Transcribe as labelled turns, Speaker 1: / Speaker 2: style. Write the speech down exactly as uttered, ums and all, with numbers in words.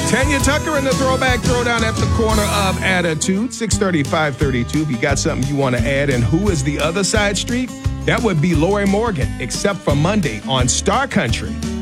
Speaker 1: Tanya Tucker in the Throwback Throwdown at the corner of Attitude, six thirty, five thirty-two. If you got something you want to add, and who is the other side street? That would be Lori Morgan, except for Monday on Star Country.